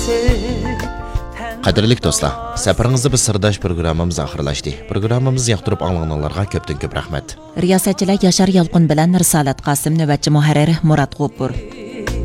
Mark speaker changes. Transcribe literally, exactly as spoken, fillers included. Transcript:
Speaker 1: Qadrli do'stlar, safaringizda biz sirdosh programmamiz oxirlashdi. Programmamizni yoqtirib anglaganlarga ko'pdan ko'p rahmat.
Speaker 2: Riyosatchilar Yashar Yalqin bilan Risolat Qosim, navbatchi muharrir Murod G'upur.